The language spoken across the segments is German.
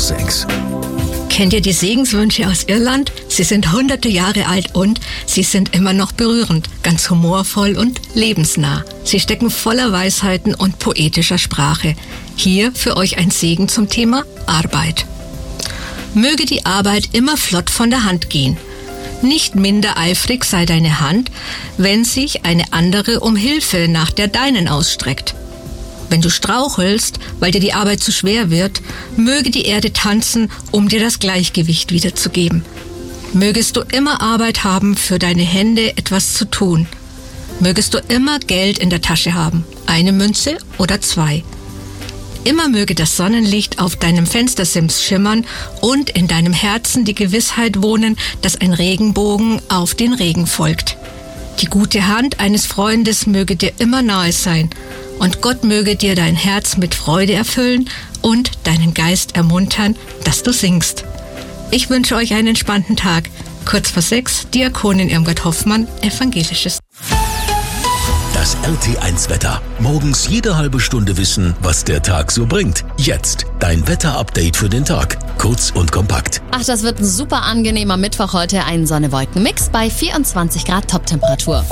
6. Kennt ihr die Segenswünsche aus Irland? Sie sind hunderte Jahre alt und sie sind immer noch berührend, ganz humorvoll und lebensnah. Sie stecken voller Weisheiten und poetischer Sprache. Hier für euch ein Segen zum Thema Arbeit. Möge die Arbeit immer flott von der Hand gehen. Nicht minder eifrig sei deine Hand, wenn sich eine andere um Hilfe nach der deinen ausstreckt. Wenn du strauchelst, weil dir die Arbeit zu schwer wird, möge die Erde tanzen, um dir das Gleichgewicht wiederzugeben. Mögest du immer Arbeit haben, für deine Hände etwas zu tun. Mögest du immer Geld in der Tasche haben, eine Münze oder 2. Immer möge das Sonnenlicht auf deinem Fenstersims schimmern und in deinem Herzen die Gewissheit wohnen, dass ein Regenbogen auf den Regen folgt. Die gute Hand eines Freundes möge dir immer nahe sein und Gott möge dir dein Herz mit Freude erfüllen und deinen Geist ermuntern, dass du singst. Ich wünsche euch einen entspannten Tag. Kurz vor 6, Diakonin Irmgard Hoffmann, Evangelisches. Das RT1-Wetter. Morgens jede halbe Stunde wissen, was der Tag so bringt. Jetzt dein Wetter-Update für den Tag. Kurz und kompakt. Ach, das wird ein super angenehmer Mittwoch heute. Ein Sonne-Wolken-Mix bei 24 Grad Toptemperatur.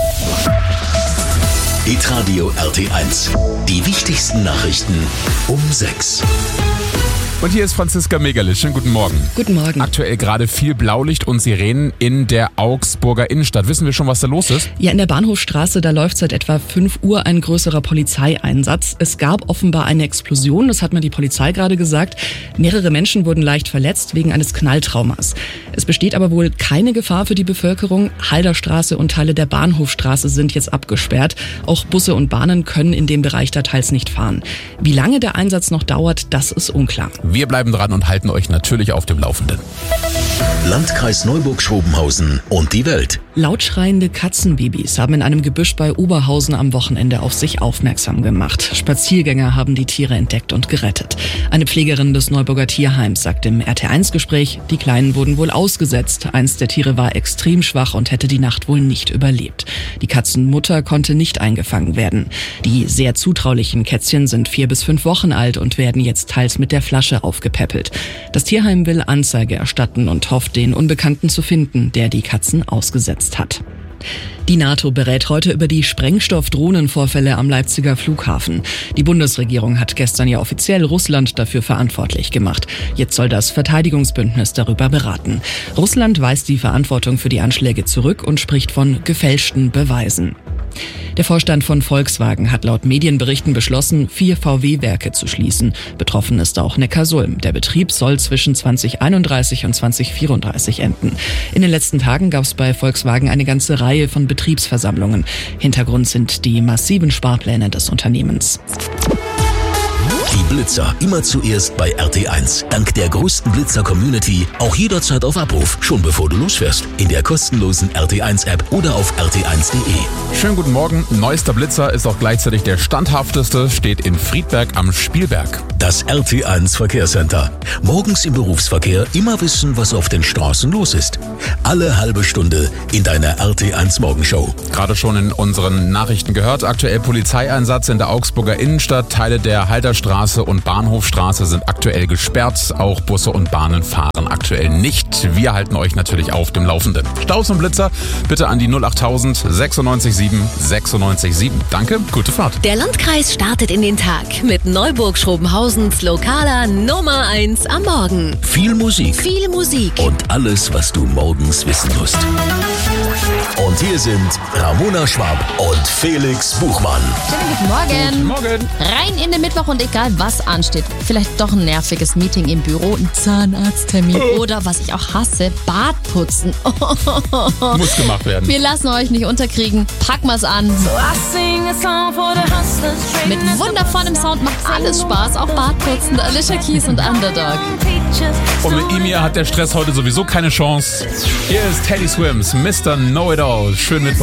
Hitradio RT1. Die wichtigsten Nachrichten um 6. Und hier ist Franziska Megalisch. Schönen guten Morgen. Guten Morgen. Aktuell gerade viel Blaulicht und Sirenen in der Augsburger Innenstadt. Wissen wir schon, was da los ist? Ja, in der Bahnhofstraße, da läuft seit etwa 5 Uhr ein größerer Polizeieinsatz. Es gab offenbar eine Explosion, das hat mir die Polizei gerade gesagt. Mehrere Menschen wurden leicht verletzt wegen eines Knalltraumas. Es besteht aber wohl keine Gefahr für die Bevölkerung. Halderstraße und Teile der Bahnhofstraße sind jetzt abgesperrt. Auch Busse und Bahnen können in dem Bereich da teils nicht fahren. Wie lange der Einsatz noch dauert, das ist unklar. Wir bleiben dran und halten euch natürlich auf dem Laufenden. Landkreis Neuburg-Schrobenhausen und die Welt. Lautschreiende Katzenbabys haben in einem Gebüsch bei Oberhausen am Wochenende auf sich aufmerksam gemacht. Spaziergänger haben die Tiere entdeckt und gerettet. Eine Pflegerin des Neuburger Tierheims sagt im RT1-Gespräch, die Kleinen wurden wohl ausgesetzt. Eins der Tiere war extrem schwach und hätte die Nacht wohl nicht überlebt. Die Katzenmutter konnte nicht eingefangen werden. Die sehr zutraulichen Kätzchen sind 4 bis 5 Wochen alt und werden jetzt teils mit der Flasche aufgepäppelt. Das Tierheim will Anzeige erstatten und hofft, den Unbekannten zu finden, der die Katzen ausgesetzt hat. Die NATO berät heute über die Sprengstoff-Drohnenvorfälle am Leipziger Flughafen. Die Bundesregierung hat gestern ja offiziell Russland dafür verantwortlich gemacht. Jetzt soll das Verteidigungsbündnis darüber beraten. Russland weist die Verantwortung für die Anschläge zurück und spricht von gefälschten Beweisen. Der Vorstand von Volkswagen hat laut Medienberichten beschlossen, 4 VW-Werke zu schließen. Betroffen ist auch Neckarsulm. Der Betrieb soll zwischen 2031 und 2034 enden. In den letzten Tagen gab es bei Volkswagen eine ganze Reihe von Betriebsversammlungen. Hintergrund sind die massiven Sparpläne des Unternehmens. Die Blitzer immer zuerst bei RT1. Dank der größten Blitzer-Community auch jederzeit auf Abruf, schon bevor du losfährst. In der kostenlosen RT1-App oder auf rt1.de. Schönen guten Morgen. Neuester Blitzer ist auch gleichzeitig der standhafteste, steht in Friedberg am Spielberg. Das RT1 Verkehrscenter. Morgens im Berufsverkehr immer wissen, was auf den Straßen los ist. Alle halbe Stunde in deiner RT1 Morgenshow. Gerade schon in unseren Nachrichten gehört, aktuell Polizeieinsatz in der Augsburger Innenstadt. Teile der Halderstraße und Bahnhofstraße sind aktuell gesperrt. Auch Busse und Bahnen fahren aktuell nicht. Wir halten euch natürlich auf dem Laufenden. Staus und Blitzer bitte an die 08000 967 967. Danke, gute Fahrt. Der Landkreis startet in den Tag mit Neuburg-Schrobenhausens lokaler Nummer 1 am Morgen. Viel Musik. Viel Musik. Und alles, was du morgens wissen musst. Und hier sind Ramona Schwab und Felix Buchmann. Schönen guten Morgen. Morgen. Rein in den Mittwoch und egal was ansteht. Vielleicht doch ein nerviges Meeting im Büro, ein Zahnarzttermin oder was ich auch hasse, Bartputzen. Muss gemacht werden. Wir lassen euch nicht unterkriegen. Packen wir's an. Mit wundervollem Sound macht alles Spaß. Auch Bartputzen, der Alicia Keys und Underdog. Und mit ihm hier hat der Stress heute sowieso keine Chance. Hier ist Teddy Swims, Mr. Know-It-All. Schön mit